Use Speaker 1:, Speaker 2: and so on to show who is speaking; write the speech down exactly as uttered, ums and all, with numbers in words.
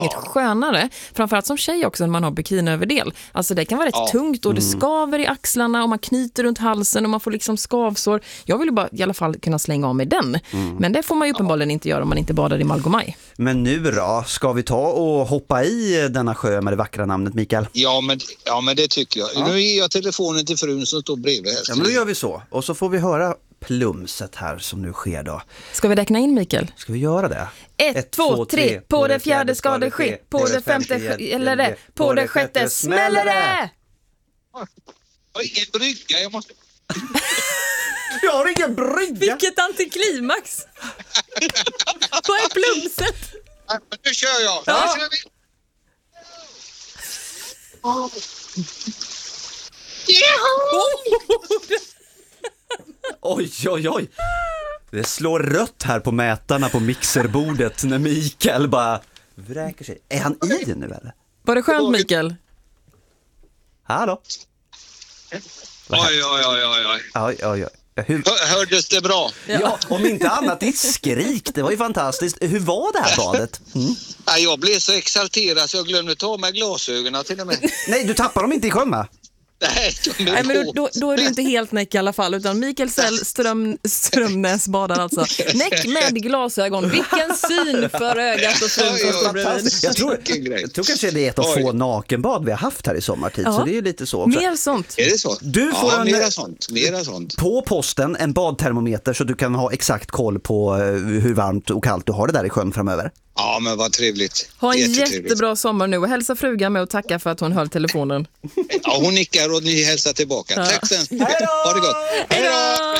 Speaker 1: Ett skönare, framförallt som tjej också när man har bikiniöverdel. Alltså det kan vara rätt ja. tungt och det skaver i axlarna och man knyter runt halsen och man får liksom skavsår. Jag vill ju bara i alla fall kunna slänga av med den. Mm. Men det får man ju uppenbarligen ja. inte göra om man inte badar i Malgomaj.
Speaker 2: Men nu då, ska vi ta och hoppa i denna sjö med det vackra namnet, Mikael?
Speaker 3: Ja, men, ja, men det tycker jag. Ja. Nu ger jag telefonen till frun som står bredvid här.
Speaker 2: Ja, men då gör vi så. Och så får vi höra plumset här som nu sker då.
Speaker 1: Ska vi räkna in, Mikael?
Speaker 2: Ska vi göra det?
Speaker 1: Ett, Ett två, tre, på det fjärde ska det ske, på det femte eller det, på det sjätte smäller det!
Speaker 3: Jag har ingen brygga, jag måste...
Speaker 2: Jag har ingen brygga!
Speaker 1: Vilket antiklimax! Vad är plumset?
Speaker 3: Ja, men nu kör jag!
Speaker 1: Ja.
Speaker 3: Nu kör vi!
Speaker 2: Oj, oj, oj. Det slår rött här på mätarna på mixerbordet när Mikael bara vräker sig. Är han i nu eller?
Speaker 1: Var det skönt, Mikael?
Speaker 2: Hallå?
Speaker 3: Oj, oj, oj, oj, oj.
Speaker 2: Oj, oj, oj. Hur...
Speaker 3: Hördes det bra?
Speaker 2: Ja, om inte annat ditt skrik. Det var ju fantastiskt. Hur var det här badet? Mm.
Speaker 3: Ja, jag blev så exalterad så jag glömde ta med glasögonen till och med.
Speaker 2: Nej, du tappar dem inte i sjön, va?
Speaker 3: Nej,
Speaker 1: Nej, men då, då, då är du inte helt näck i alla fall, utan Mikael Sell Ström, Strömnäs badar alltså. Näck med glasögon. Vilken syn för ögat och frun som står bredvid.
Speaker 2: Jag tror, jag tror kanske det är ett av få nakenbad vi har haft här i sommartid, ja. Så det är lite så också.
Speaker 1: Mer sånt.
Speaker 3: Är det så?
Speaker 2: Du får
Speaker 3: ja,
Speaker 2: en,
Speaker 3: mera sånt. Mera sånt.
Speaker 2: På posten en badtermometer så du kan ha exakt koll på hur varmt och kallt du har det där i sjön framöver.
Speaker 3: Ja, men vad trevligt.
Speaker 1: Ha en jättebra sommar nu och hälsa frugan med och tacka för att hon höll telefonen.
Speaker 3: Ja, hon nickar och ni hälsar tillbaka. Ja. Tack sen.
Speaker 2: Hej då!
Speaker 3: Ha det gott.
Speaker 1: Hej då!